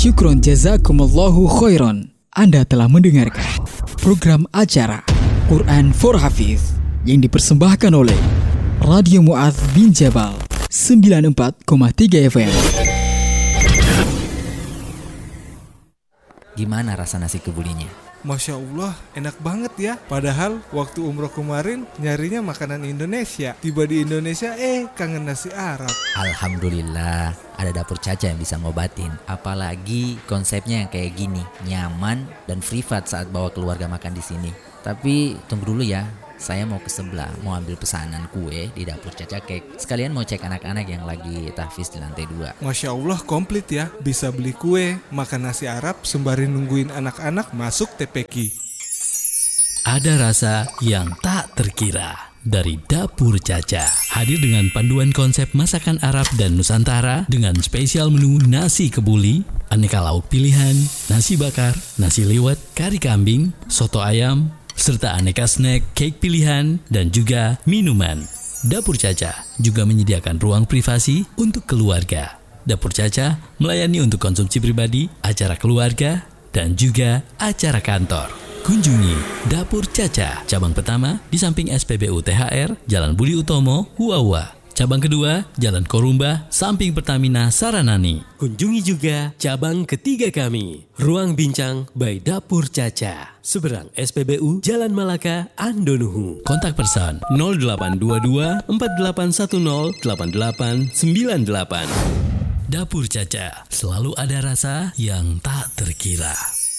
Syukron jazakumullahu khairan. Anda telah mendengarkan program acara Quran for Hafiz yang dipersembahkan oleh Radio Mu'adz bin Jabal 94,3 FM. Gimana rasa nasi kebulinya? Masya Allah, enak banget ya. Padahal waktu umroh kemarin nyarinya makanan Indonesia. Tiba di Indonesia, kangen nasi Arab. Alhamdulillah, ada dapur Caca yang bisa ngobatin. Apalagi konsepnya yang kayak gini, nyaman dan privat saat bawa keluarga makan di sini. Tapi tunggu dulu ya, saya mau ke sebelah, mau ambil pesanan kue di dapur Caca Cake. Sekalian mau cek anak-anak yang lagi tahfiz di lantai 2. Masya Allah, komplit ya. Bisa beli kue, makan nasi Arab, sembari nungguin anak-anak masuk TPQ. Ada rasa yang tak terkira dari dapur Caca. Hadir dengan panduan konsep masakan Arab dan Nusantara dengan spesial menu nasi kebuli, aneka lauk pilihan, nasi bakar, nasi liwet, kari kambing, soto ayam, serta aneka snack, cake pilihan, dan juga minuman. Dapur Caca juga menyediakan ruang privasi untuk keluarga. Dapur Caca melayani untuk konsumsi pribadi, acara keluarga, dan juga acara kantor. Kunjungi Dapur Caca, cabang pertama di samping SPBU THR, Jalan Budi Utomo, Huawa. Cabang kedua, Jalan Korumba, samping Pertamina Saranani. Kunjungi juga cabang ketiga kami, Ruang Bincang by Dapur Caca, seberang SPBU Jalan Malaka, Andonuhu. Kontak person 0822 4810 8898. Dapur Caca, selalu ada rasa yang tak terkira.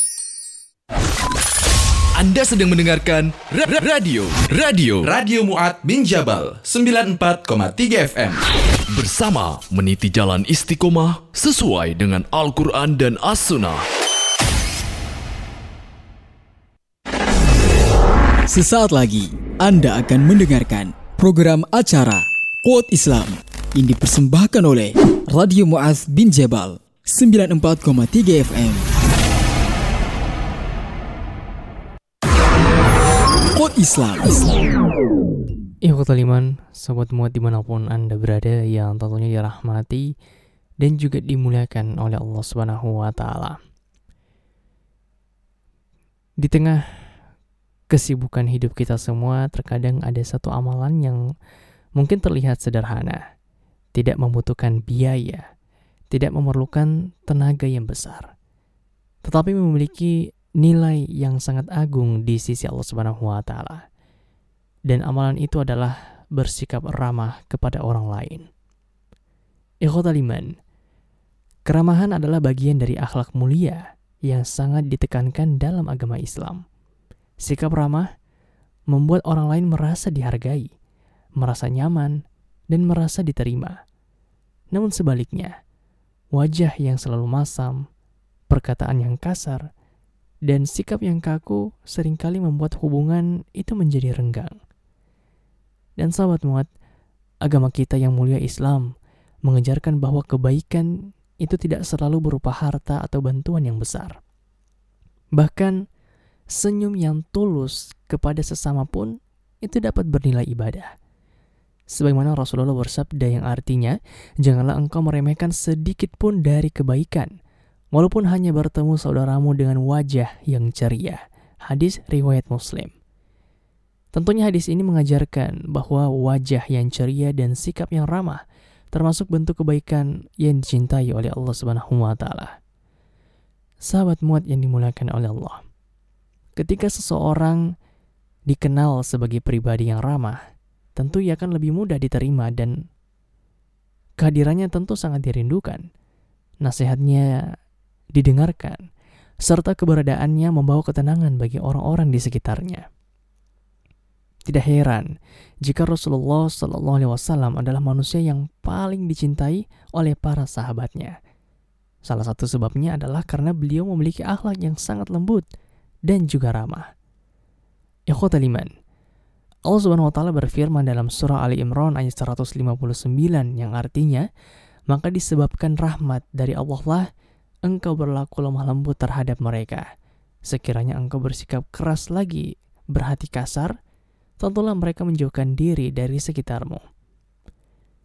Anda sedang mendengarkan Radio Mu'adz bin Jabal 94,3 FM. Bersama meniti jalan istiqomah sesuai dengan Al-Quran dan As-Sunnah. Sesaat lagi Anda akan mendengarkan program acara Quote Islam yang dipersembahkan oleh Radio Mu'adz bin Jabal 94,3 FM. Quote Islam. Ikhwatul iman, sobat muat dimanapun Anda berada yang tentunya dirahmati dan juga dimuliakan oleh Allah Subhanahu wa Ta'ala. Di tengah kesibukan hidup kita semua, terkadang ada satu amalan yang mungkin terlihat sederhana, tidak membutuhkan biaya, tidak memerlukan tenaga yang besar, tetapi memiliki nilai yang sangat agung di sisi Allah Subhanahu wa Ta'ala. Dan amalan itu adalah bersikap ramah kepada orang lain. Ikhwatal iman, keramahan adalah bagian dari akhlak mulia yang sangat ditekankan dalam agama Islam. Sikap ramah membuat orang lain merasa dihargai, merasa nyaman, dan merasa diterima. Namun sebaliknya, wajah yang selalu masam, perkataan yang kasar, dan sikap yang kaku seringkali membuat hubungan itu menjadi renggang. Dan sahabat muat, agama kita yang mulia Islam mengejarkan bahwa kebaikan itu tidak selalu berupa harta atau bantuan yang besar. Bahkan, senyum yang tulus kepada sesama pun itu dapat bernilai ibadah. Sebagaimana Rasulullah bersabda yang artinya, janganlah engkau meremehkan sedikit pun dari kebaikan, walaupun hanya bertemu saudaramu dengan wajah yang ceria. Hadis riwayat Muslim. Tentunya hadis ini mengajarkan bahwa wajah yang ceria dan sikap yang ramah termasuk bentuk kebaikan yang dicintai oleh Allah Subhanahu wa Ta'ala. Sahabat muat yang dimuliakan oleh Allah, ketika seseorang dikenal sebagai pribadi yang ramah, tentu ia akan lebih mudah diterima dan kehadirannya tentu sangat dirindukan. Nasihatnya didengarkan, serta keberadaannya membawa ketenangan bagi orang-orang di sekitarnya. Tidak heran jika Rasulullah SAW adalah manusia yang paling dicintai oleh para sahabatnya. Salah satu sebabnya adalah karena beliau memiliki akhlak yang sangat lembut dan juga ramah. Ikhwatal iman, Allah Subhanahu wa Ta'ala berfirman dalam surah Ali Imran ayat 159 yang artinya, maka disebabkan rahmat dari Allah lah engkau berlaku lemah lembut terhadap mereka. Sekiranya engkau bersikap keras lagi, berhati kasar, tentulah mereka menjauhkan diri dari sekitarmu.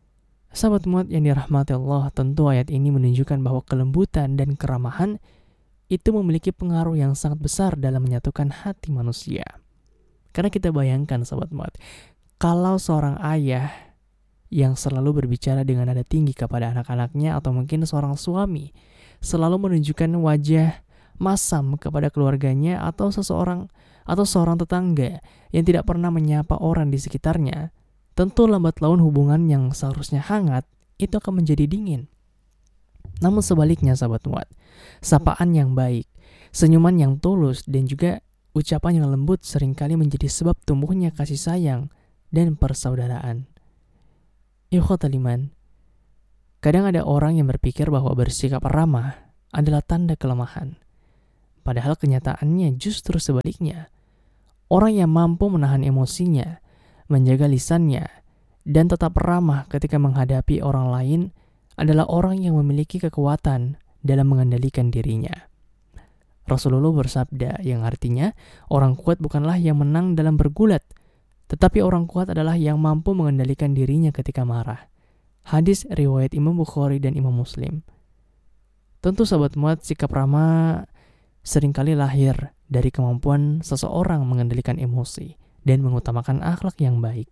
Sahabat muat yang dirahmati Allah, tentu ayat ini menunjukkan bahwa kelembutan dan keramahan itu memiliki pengaruh yang sangat besar dalam menyatukan hati manusia. Karena kita bayangkan sahabat muat, kalau seorang ayah yang selalu berbicara dengan nada tinggi kepada anak-anaknya, atau mungkin seorang suami selalu menunjukkan wajah masam kepada keluarganya, atau seorang tetangga yang tidak pernah menyapa orang di sekitarnya, tentu lambat laun hubungan yang seharusnya hangat itu akan menjadi dingin. Namun sebaliknya sahabat muat, sapaan yang baik, senyuman yang tulus, dan juga ucapan yang lembut seringkali menjadi sebab tumbuhnya kasih sayang dan persaudaraan. Ikhwatal iman, kadang ada orang yang berpikir bahwa bersikap ramah adalah tanda kelemahan. Padahal kenyataannya justru sebaliknya. Orang yang mampu menahan emosinya, menjaga lisannya, dan tetap ramah ketika menghadapi orang lain adalah orang yang memiliki kekuatan dalam mengendalikan dirinya. Rasulullah bersabda yang artinya, orang kuat bukanlah yang menang dalam bergulat, tetapi orang kuat adalah yang mampu mengendalikan dirinya ketika marah. Hadis riwayat Imam Bukhari dan Imam Muslim. Tentu sahabat muat, sikap ramah seringkali lahir dari kemampuan seseorang mengendalikan emosi dan mengutamakan akhlak yang baik.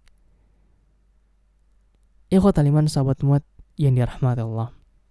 Ikhwatal iman sahabat muat yang dirahmati Allah,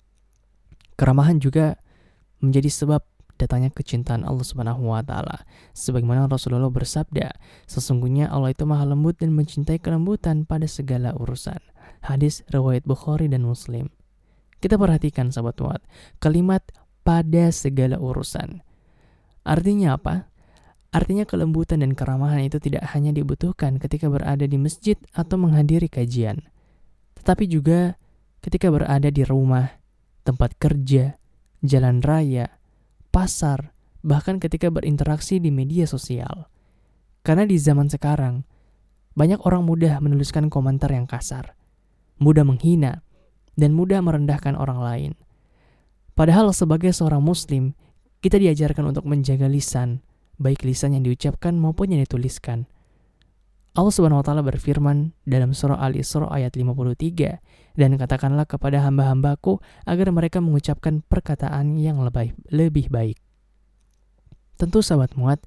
keramahan juga menjadi sebab datangnya kecintaan Allah Subhanahu wa taala. Sebagaimana Rasulullah bersabda, sesungguhnya Allah itu Maha lembut dan mencintai kelembutan pada segala urusan. Hadis riwayat Bukhari dan Muslim. Kita perhatikan sahabat muat, kalimat pada segala urusan. Artinya apa? Artinya kelembutan dan keramahan itu tidak hanya dibutuhkan ketika berada di masjid atau menghadiri kajian, tetapi juga ketika berada di rumah, tempat kerja, jalan raya, pasar, bahkan ketika berinteraksi di media sosial. Karena di zaman sekarang, banyak orang mudah menuliskan komentar yang kasar, mudah menghina, dan mudah merendahkan orang lain. Padahal sebagai seorang muslim, kita diajarkan untuk menjaga lisan, baik lisan yang diucapkan maupun yang dituliskan. Allah Subhanahu wa taala berfirman dalam surah Al-Isra ayat 53, dan katakanlah kepada hamba-hambaku agar mereka mengucapkan perkataan yang lebih baik. Tentu sahabat muat,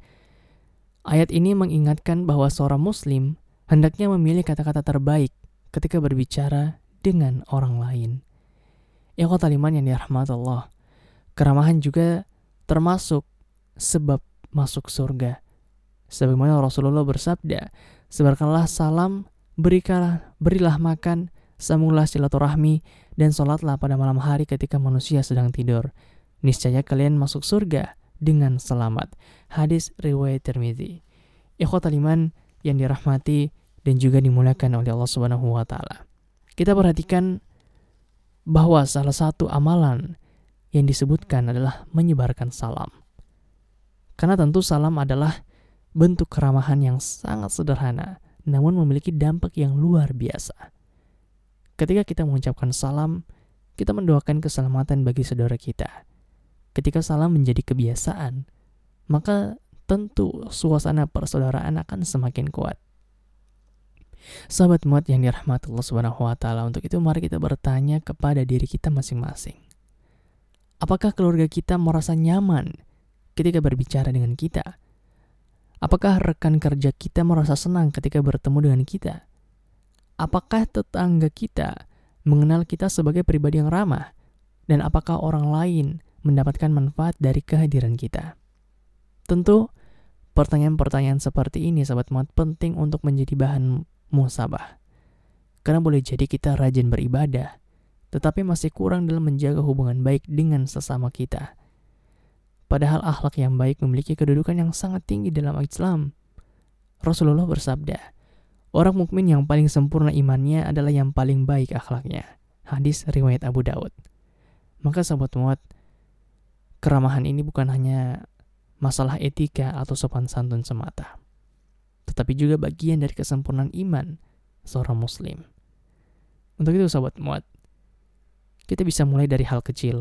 ayat ini mengingatkan bahwa seorang muslim hendaknya memilih kata-kata terbaik ketika berbicara dengan orang lain. Ikhwatal iman yang dirahmati Allah, keramahan juga termasuk sebab masuk surga. Sebagaimana Rasulullah bersabda, sebarkanlah salam, berilah makan, sambunglah silaturahmi, dan sholatlah pada malam hari ketika manusia sedang tidur. Niscaya kalian masuk surga dengan selamat. Hadis riwayat Tirmidzi. Ikhwatal iman yang dirahmati dan juga dimuliakan oleh Allah Subhanahu wa taala. Kita perhatikan bahwa salah satu amalan yang disebutkan adalah menyebarkan salam. Karena tentu salam adalah bentuk keramahan yang sangat sederhana, namun memiliki dampak yang luar biasa. Ketika kita mengucapkan salam, kita mendoakan keselamatan bagi saudara kita. Ketika salam menjadi kebiasaan, maka tentu suasana persaudaraan akan semakin kuat. Sahabat muat yang dirahmati Allah Subhanahu wa taala, untuk itu mari kita bertanya kepada diri kita masing-masing. Apakah keluarga kita merasa nyaman ketika berbicara dengan kita? Apakah rekan kerja kita merasa senang ketika bertemu dengan kita? Apakah tetangga kita mengenal kita sebagai pribadi yang ramah? Dan apakah orang lain mendapatkan manfaat dari kehadiran kita? Tentu, pertanyaan-pertanyaan seperti ini sahabat muat penting untuk menjadi bahan muhasabah. Karena boleh jadi kita rajin beribadah, tetapi masih kurang dalam menjaga hubungan baik dengan sesama kita. Padahal akhlak yang baik memiliki kedudukan yang sangat tinggi dalam Islam. Rasulullah bersabda, orang mukmin yang paling sempurna imannya adalah yang paling baik akhlaknya. Hadis riwayat Abu Daud. Maka sahabat muat, keramahan ini bukan hanya masalah etika atau sopan santun semata, tetapi juga bagian dari kesempurnaan iman seorang muslim. Untuk itu sahabat muat, kita bisa mulai dari hal kecil.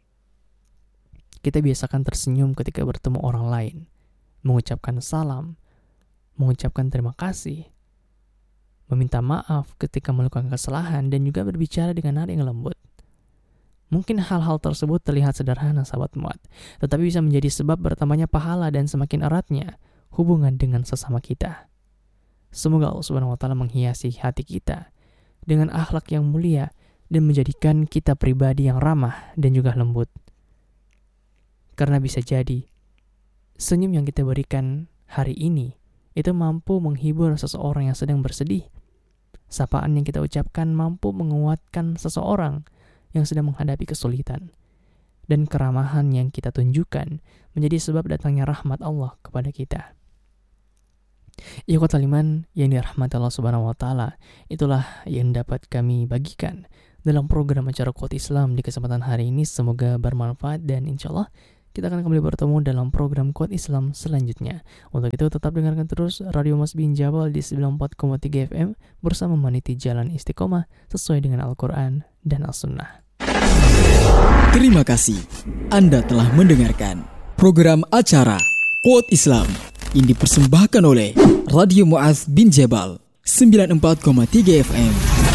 Kita biasakan tersenyum ketika bertemu orang lain, mengucapkan salam, mengucapkan terima kasih, meminta maaf ketika melakukan kesalahan, dan juga berbicara dengan nada yang lembut. Mungkin hal-hal tersebut terlihat sederhana sahabat muat, tetapi bisa menjadi sebab bertambahnya pahala dan semakin eratnya hubungan dengan sesama kita. Semoga Allah Subhanahu wa Ta'ala menghiasi hati kita dengan akhlak yang mulia dan menjadikan kita pribadi yang ramah dan juga lembut. Karena bisa jadi senyum yang kita berikan hari ini itu mampu menghibur seseorang yang sedang bersedih. Sapaan yang kita ucapkan mampu menguatkan seseorang yang sedang menghadapi kesulitan. Dan keramahan yang kita tunjukkan menjadi sebab datangnya rahmat Allah kepada kita. Ikhwatal iman yang dirahmati Allah Subhanahu wa Ta'ala, itulah yang dapat kami bagikan dalam program acara Quote Islam di kesempatan hari ini. Semoga bermanfaat dan insya Allah kita akan kembali bertemu dalam program Quote Islam selanjutnya. Untuk itu tetap dengarkan terus Radio Mas bin Jabal di 94,3 FM bersama meniti jalan istiqomah sesuai dengan Al-Quran dan As-Sunnah. Terima kasih Anda telah mendengarkan program acara Quote Islam yang dipersembahkan oleh Radio Mu'adz bin Jabal 94,3 FM.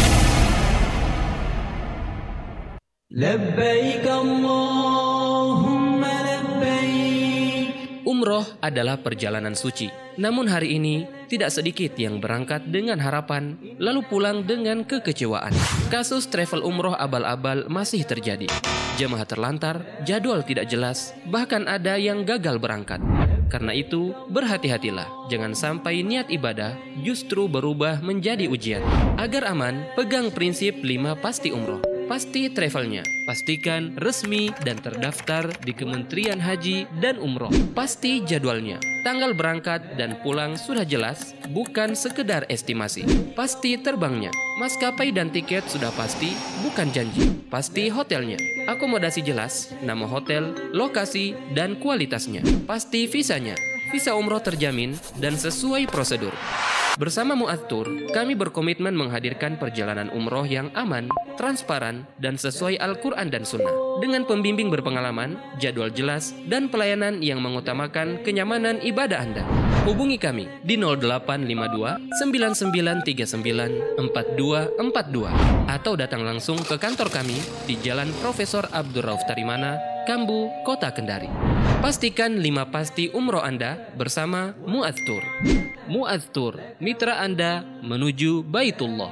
Labbaik Allahumma labbaik. Umroh adalah perjalanan suci. Namun hari ini tidak sedikit yang berangkat dengan harapan lalu pulang dengan kekecewaan. Kasus travel umroh abal-abal masih terjadi. Jemaah terlantar, jadwal tidak jelas, bahkan ada yang gagal berangkat. Karena itu, berhati-hatilah. Jangan sampai niat ibadah justru berubah menjadi ujian. Agar aman, pegang prinsip 5 pasti umroh. Pasti travelnya, pastikan resmi dan terdaftar di Kementerian Haji dan Umroh. Pasti jadwalnya, tanggal berangkat dan pulang sudah jelas, bukan sekedar estimasi. Pasti terbangnya, maskapai dan tiket sudah pasti, bukan janji. Pasti hotelnya, akomodasi jelas, nama hotel, lokasi, dan kualitasnya. Pasti visanya, visa umroh terjamin dan sesuai prosedur. Bersama Mu'adz Tour, kami berkomitmen menghadirkan perjalanan umroh yang aman, transparan, dan sesuai Al-Quran dan Sunnah. Dengan pembimbing berpengalaman, jadwal jelas, dan pelayanan yang mengutamakan kenyamanan ibadah Anda. Hubungi kami di 0852 9939 4242 atau datang langsung ke kantor kami di Jalan Profesor Abdul Rauf Tarimana, Kambu, Kota Kendari. Pastikan 5 pasti umroh Anda bersama Mu'adz Tour. Mu'adz Tour, mitra Anda menuju Baitullah.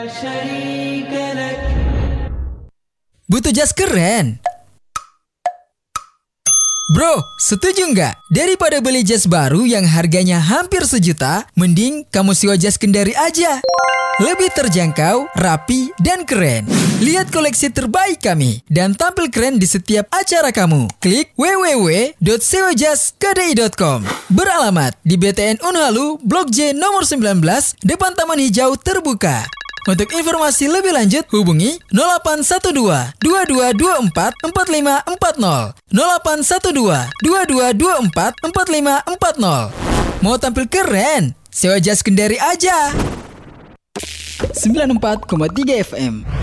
Butuh jas keren? Bro, setuju nggak? Daripada beli jas baru yang harganya hampir 1 juta, mending kamu sewa jas Kendari aja. Lebih terjangkau, rapi, dan keren. Lihat koleksi terbaik kami dan tampil keren di setiap acara kamu. Klik www.sewajaskedai.com. Beralamat di BTN Unhalu, Blok J nomor 19, depan Taman Hijau terbuka. Untuk informasi lebih lanjut, hubungi 0812 2224 4540. 0812 2224 4540. Mau tampil keren? Sewa jas Kendari aja. 94,3 FM